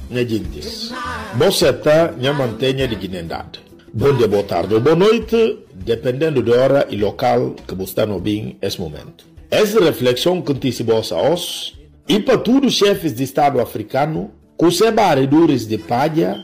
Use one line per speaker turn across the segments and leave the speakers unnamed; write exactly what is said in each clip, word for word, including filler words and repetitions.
minha gente. Você está minha mantenha dignidade. Bom dia, boa tarde ou boa noite, dependendo da hora e local que você está no bem nesse momento. Essa reflexão que te se bossa hoje, e para todos os chefes de Estado africano, que se barredores de palha,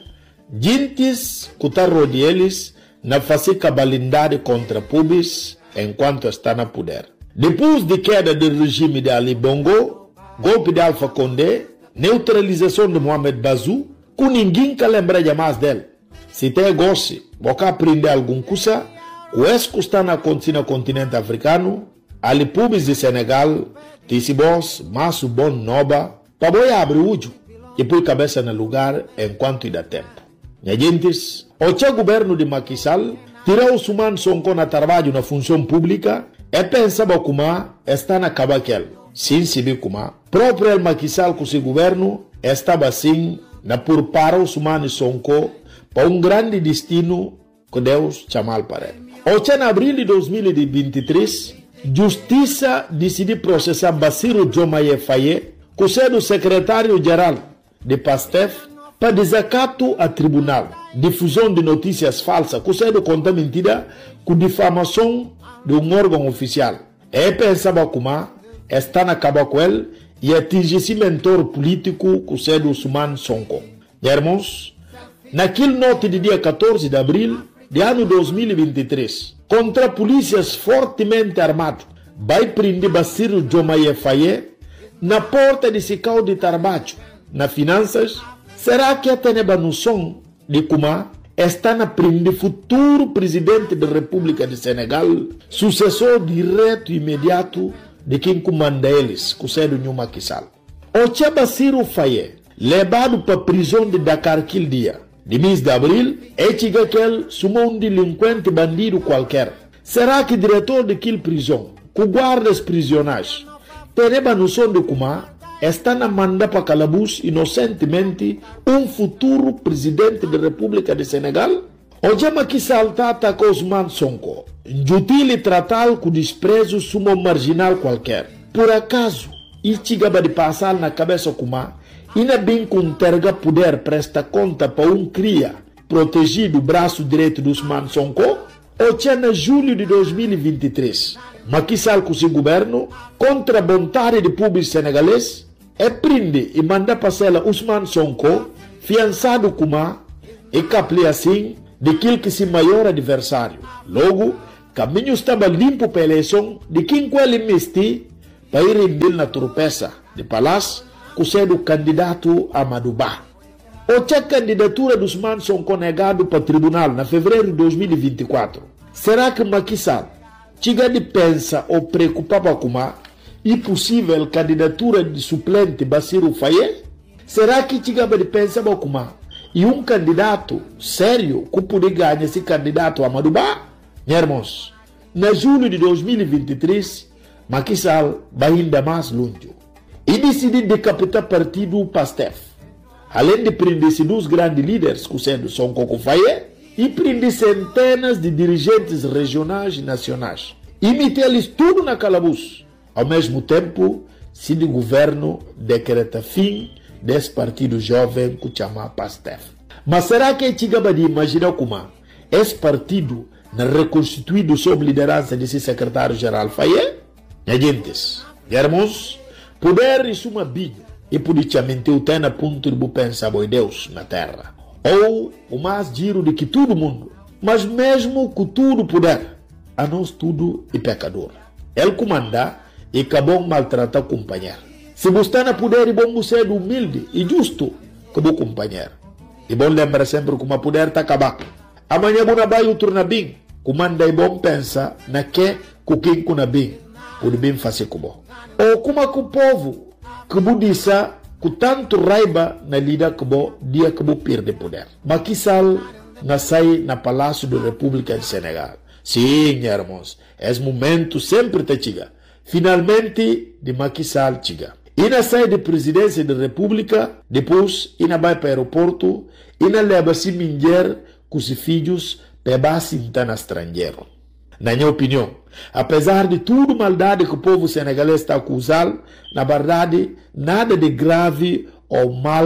gentes que estão rodeados na fazer cabalindade contra pubis enquanto está na poder. Depois de queda do regime de Ali Bongo, golpe de Alpha Condé, neutralização de Mohamed Bazoum, que ninguém quer lembrar mais dele. Se tem gosto, você aprender alguma coisa, o esse que está acontecendo no continente africano, ali pubis de Senegal, Tissibos, Masso Bon Noba, para boi abrir o olho e pôr cabeça no lugar enquanto dá tempo. Minha gentes, o governo de Macky Sall tirou os humanos Sonko na trabalho na função pública e pensava como está na cabaquel. Sim, se vê como próprio Macky Sall com seu governo estava assim na por para os humanos Sonko para um grande destino que Deus chamou para ele. O em abril de dois mil e vinte e três, Justiça decidiu processar Bassirou Diomaye Faye, que é o secretário-geral de PASTEF, para desacato a tribunal, difusão de notícias falsas, que é conta mentira, com difamação de um órgão oficial. E pensava como está na caba com ele e atingir esse mentor político, que é o Ousmane Sonko. Irmãos, naquele noite de dia quatorze de abril de ano dois mil e vinte e três, contra polícias fortemente armados, vai prender Bassirou Diomaye Faye na porta de Sicao de trabalho, na finanças. Será que até a noção de como está na prender futuro presidente da República de Senegal, sucessor direto e imediato de quem comanda eles, que é o Macky Sall? O Tia Bassirou Faye, levado para a prisão de Dakar aquele dia, de mês de abril, é que ele sumou um delinquente bandido qualquer. Será que o diretor daquela prisão, que guarda os prisioneiros, tem a noção de como está na manda para calabouço inocentemente um futuro presidente da República de Senegal? O Jama que salta atacou Ousmane Sonko, injutil tratá-lo com desprezo sumo marginal qualquer. Por acaso, e chegava de passar na cabeça como e não bem com terga poder prestar conta para um cria protegido o braço direito do Ousmane Sonko? O tinha em julho de dois mil e vinte e três, Macky Sall com seu governo, contra a vontade do povo senegalês, é prende e manda passar Ousmane Sonko, fiançado como e capli assim daquele que se maior adversário. Logo, caminho estava limpo para a eleição de quem ele mesti para ir render na tropeça de palácio, que é o candidato Amadou Ba. O tinha candidatura dos Ousmane Sonko negado para o tribunal na fevereiro de dois mil e vinte e quatro. Será que Macky Sall chega de pensa ou preocupava com a impossível candidatura de suplente Bassirou Faye? Será que chegava de pensar com a e um candidato sério que poderia ganhar esse candidato Amadou Ba? Meus irmãos, na julho de dois mil e vinte e três, Macky Sall vai ainda mais longe e decidiu decapitar o partido PASTEF. Além de prender dois grandes líderes, que sendo Sonko Faye, e prender centenas de dirigentes regionais e nacionais. E meter-lhes tudo na calabouço. Ao mesmo tempo, se o governo decreta fim desse partido jovem que chama PASTEF. Mas será que chegava de imaginar como esse partido não reconstituído sob liderança desse secretário-geral Faye? Minha gentes, irmãos, poder isso uma bilha e politicamente o tem a ponto de pensar em Deus na terra. Ou o mais giro de que todo mundo, mas mesmo com tudo poder, a nós tudo é pecador. Ele comanda e acabou maltratar o companheiro. Se você está na poder, é bom você ser humilde e justo como o companheiro. E bom lembrar sempre como o poder está acabado. Amanhã você vai outro na bem. Comanda e bom pensa na que com quem com na bem. Pode bem fazer como. Ou como o povo que disse com tanto raiva na lida que o dia que o perde poder. Macky Sall nasceu na Palácio da República de Senegal. Sim, irmãos, esse momento sempre te chega. Finalmente, de Macky Sall chega. E na sai de presidência da República, depois, e na vai para o aeroporto, e na leva-se mulher com os filhos para base no estrangeiro. Na minha opinião, apesar de tudo maldade que o povo senegalês está acusando, na verdade, nada de grave ou mal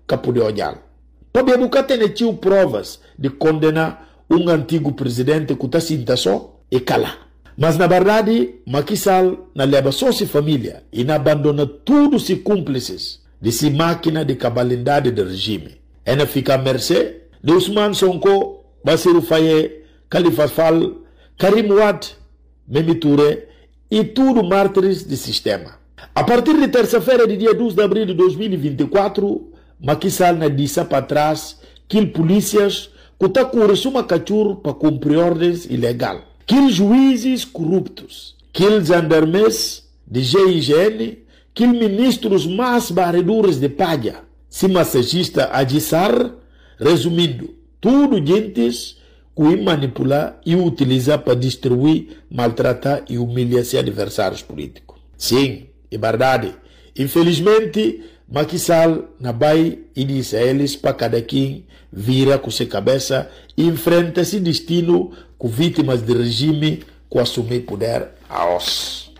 capude ojal. Para buscar ter provas de condenar um antigo presidente que está sinta só e cala. Mas na verdade, Macky Sall na leva só sua família e na abandona todos os cúmplices de sua máquina de cabalidade do regime. Ela fica à mercê de Ousmane Sonko, Bassirou Faye, Khalifa Sall, Karim Wade, Mimi Touré e tudo mártires do sistema. A partir de terça-feira, de dia doze de abril de dois mil e vinte e quatro, Macky Sall na disse para trás que polícias que está com uma cachorro para cumprir ordens ilegais. Que juízes corruptos, que gendarmes de G I G N, que ministros mais barredores de palha, se massagista Adissar, resumindo, tudo gentes que manipular e utilizar para destruir, maltratar e humilhar seus adversários políticos. Sim, é verdade. Infelizmente, Macky Sall na vai e diz a eles para cada quem vira com sua cabeça e enfrenta esse destino com vítimas do regime que assumir poder a os.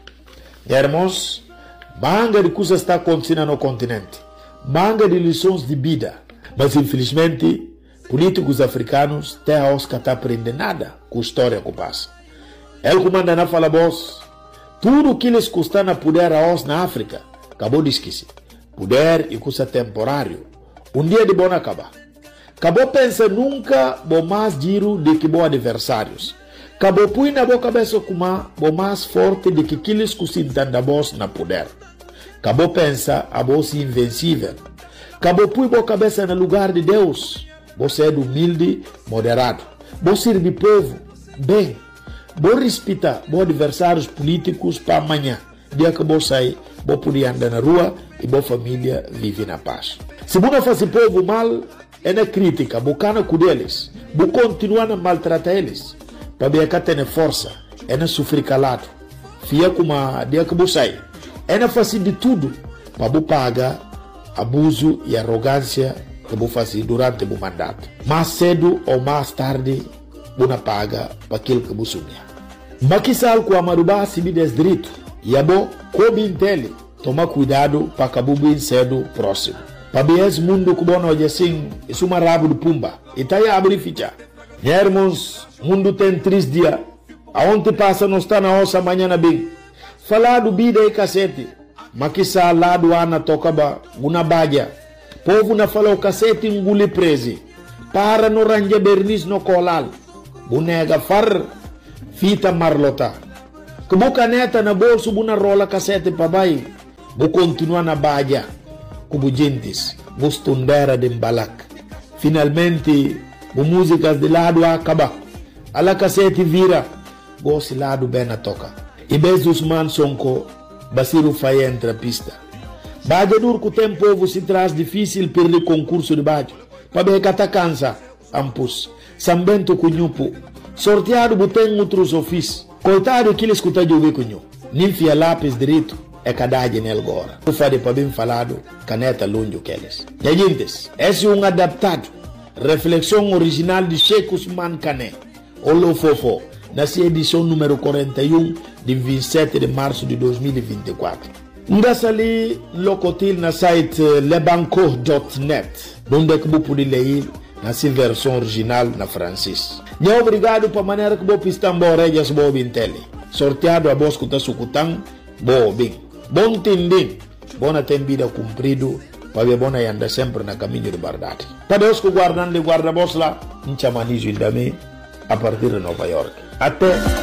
Irmãos, manga de coisas está acontecendo no continente, manga de lições de vida, mas infelizmente políticos africanos até a os que não aprendem nada com a história que passa. Ele comanda na fala boss, tudo que eles custam na poder a os na África, acabou de esquecer. Poder e custa temporário. Um dia de bom acabar. Acabou pensa nunca bom mais giro de que bom adversários. Acabou põe na boa cabeça como bom mais forte de que aqueles que se entendem boss na poder. Acabou pensa a boss invencível. Acabou põe boa cabeça no lugar de Deus. Você é humilde, moderado. Você serve povo, bem. Você respeita bom adversários políticos para amanhã. Dia que você sair, você pode andar na rua e boa família vive na paz. Se você faz o povo mal, é na crítica, bocana com eles, você continua a maltratar eles, para ver que tem força, é na sofrer calado, fia como a dia que você sai, é na fazer de tudo, para você pagar abuso e arrogância que você faz durante o mandato. Mais cedo ou mais tarde, você paga para aquilo que você sonha. Macky Sall com a Marubá se me desdireito, e a bom, como entende, toma cuidado para que bem cedo próximo. Para ver esse mundo que bom hoje assim, isso é uma rabo de pumba. E tá aí a abrir ficha. Irmãos, mundo tem três dias. Aonde passa não está na ossa amanhã na bem. Falar do vida e cacete. Macky Sall lá do ana toca ba, uma badia. Povo na fala o cacete engule prese. Para no range bernis no colal. Bunega far, fita marlota. Que boca neta na bolso, buna rola cacete para baixo. Vou continuar na badia. Como gentes, vou estudar de embalak. Finalmente, vou músicas de lado acaba. A la cacete vira, vou se lado bem na toca. E bem Ousmane Sonko, Bassirou Faye entra pista. Badia dur que o tempo se traz difícil perder concurso de badia. Para ver que tá cansa, ampus. Sambento cunhupo. Sorteado botem outros ofícios. Coitado que ele escuta de ouvir cunho. Ninfia lápis direito. É cadade nele agora. Eu falei para bem falado, caneta longe que eles. E gente, esse é um adaptado. Reflexão original de Sheikh Ousmane Kane. Olo Fofo, na sua edição número quarenta e um, de vinte e sete de março de dois mil e vinte e quatro. Ndassa ali, locotil na site lebanco ponto net, onde é que você pode ler na sua versão original na francês. E obrigado para a maneira que você pista embora e as boas tele. Sorteado a voz que está sucutando, boa bem. Bom entender, bona tem vida cumprido, para ver bona anda sempre na caminho de verdade. Para Deus que guardando de guarda-voz lá, em chamanizo também, a partir de Nova York. Até